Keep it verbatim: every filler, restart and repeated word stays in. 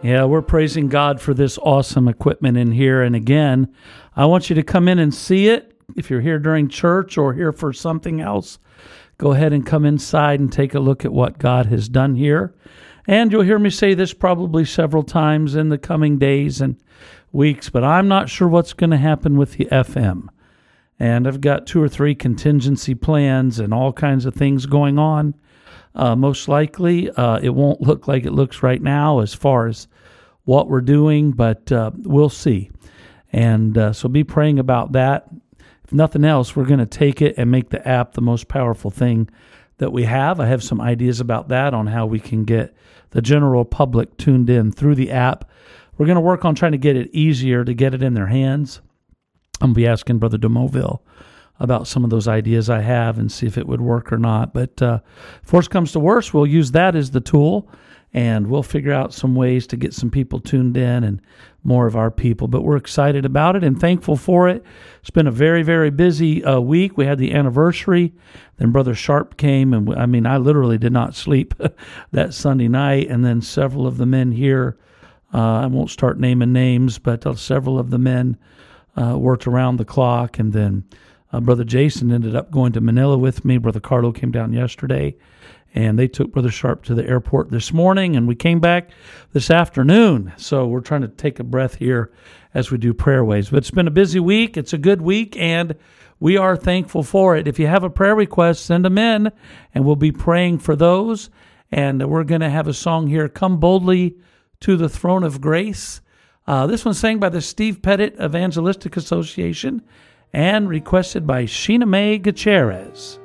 Yeah, we're praising God for this awesome equipment in here. And again, I want you to come in and see it. If you're here during church or here for something else, go ahead and come inside and take a look at what God has done here. And you'll hear me say this probably several times in the coming days and weeks, but I'm not sure what's going to happen with the F M. And I've got two or three contingency plans and all kinds of things going on. Uh, most likely, uh, it won't look like it looks right now as far as what we're doing, but uh, we'll see. And uh, so be praying about that. If nothing else, we're going to take it and make the app the most powerful thing that we have. I have some ideas about that on how we can get the general public tuned in through the app. We're going to work on trying to get it easier to get it in their hands. I'm going to be asking Brother DeMoville about some of those ideas I have and see if it would work or not. But uh, if worse comes to worse, we'll use that as the tool, and we'll figure out some ways to get some people tuned in and more of our people. But we're excited about it and thankful for it. It's been a very, very busy uh, week. We had the anniversary. Then Brother Sharp came, and I mean, I literally did not sleep that Sunday night. And then several of the men here, uh, I won't start naming names, but uh, several of the men uh, worked around the clock. And then Uh, Brother Jason ended up going to Manila with me. Brother Carlo came down yesterday, and they took Brother Sharp to the airport this morning, and we came back this afternoon. So we're trying to take a breath here as we do prayer ways. But it's been a busy week. It's a good week, and we are thankful for it. If you have a prayer request, send them in, and we'll be praying for those. And we're going to have a song here, Come Boldly to the Throne of Grace. Uh, this one's sang by the Steve Pettit Evangelistic Association, and requested by Sheena Mae Gutierrez.